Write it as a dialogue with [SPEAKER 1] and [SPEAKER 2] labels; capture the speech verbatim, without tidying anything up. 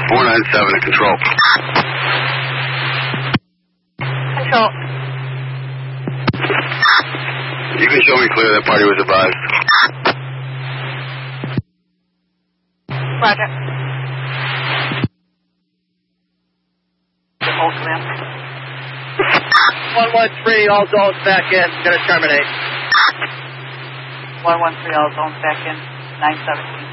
[SPEAKER 1] four nine seven to control.
[SPEAKER 2] Control.
[SPEAKER 1] You can show me clear that party was advised.
[SPEAKER 2] Roger.
[SPEAKER 3] one one three, all zones back in. Going to terminate.
[SPEAKER 2] one one three, all zones back in. nine seventeen.